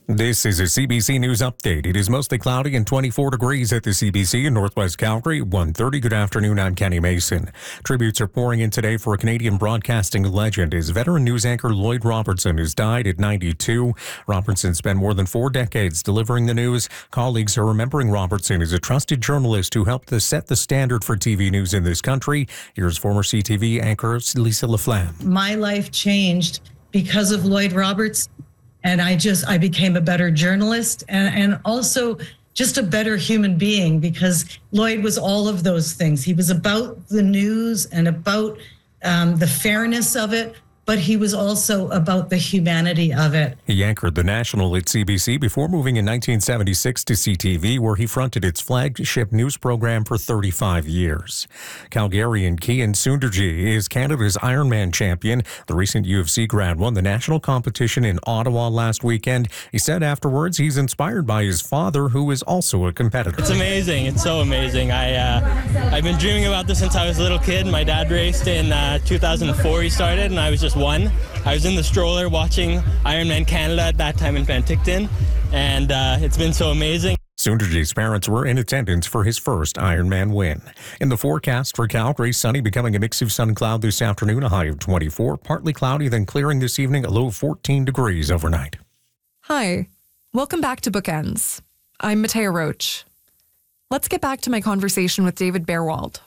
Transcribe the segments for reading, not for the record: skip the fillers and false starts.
This is a CBC News update. It is mostly cloudy and 24 degrees at the CBC in Northwest Calgary. 1:30. Good afternoon. I'm Kenny Mason. Tributes are pouring in today for a Canadian broadcasting legend. His veteran news anchor Lloyd Robertson has died at 92. Robertson spent more than 4 decades delivering the news. Colleagues are remembering Robertson as a trusted journalist who helped to set the standard for TV news in this country. Here's former CTV anchor Lisa LaFlamme. My life changed because of Lloyd Roberts. And I became a better journalist and also just a better human being, because Lloyd was all of those things. He was about the news and about the fairness of it, but he was also about the humanity of it. He anchored The National at CBC before moving in 1976 to CTV, where he fronted its flagship news program for 35 years. Calgarian Kian Sundarji is Canada's Ironman champion. The recent UFC grad won the national competition in Ottawa last weekend. He said afterwards he's inspired by his father, who is also a competitor. It's amazing. It's so amazing. I've been dreaming about this since I was a little kid. My dad raced in 2004. He started, and I was just one. I was in the stroller watching Ironman Canada at that time in Penticton, and it's been so amazing. Sundarji's parents were in attendance for his first Ironman win. In the forecast for Calgary, sunny, becoming a mix of sun and cloud this afternoon, a high of 24. Partly cloudy, then clearing this evening, a low of 14 degrees overnight. Hi, welcome back to Bookends. I'm Matea Roach. Let's get back to my conversation with David Bearwald.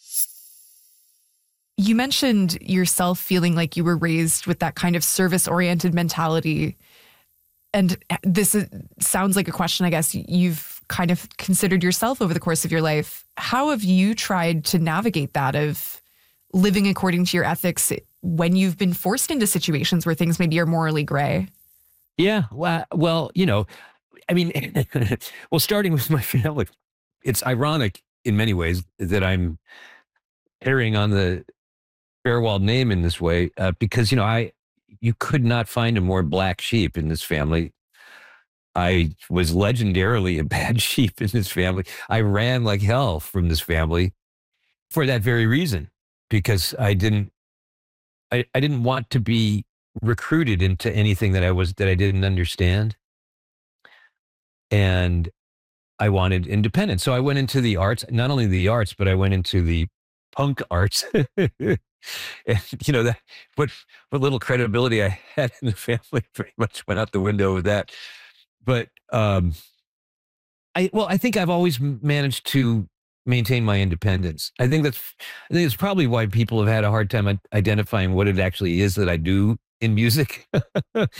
You mentioned yourself feeling like you were raised with that kind of service-oriented mentality. And sounds like a question, I guess, you've kind of considered yourself over the course of your life. How have you tried to navigate that of living according to your ethics when you've been forced into situations where things maybe are morally gray? Yeah, well, I mean, starting with my family, it's ironic in many ways that I'm carrying on the Bearwald name in this way, because, you could not find a more black sheep in this family. I was legendarily a bad sheep in this family. I ran like hell from this family for that very reason, because I didn't want to be recruited into anything that I didn't understand. And I wanted independence. So I went into the arts, not only the arts, but I went into the punk arts. And that what little credibility I had in the family pretty much went out the window with that. But I think I've always managed to maintain my independence. I think it's probably why people have had a hard time identifying what it actually is that I do in music.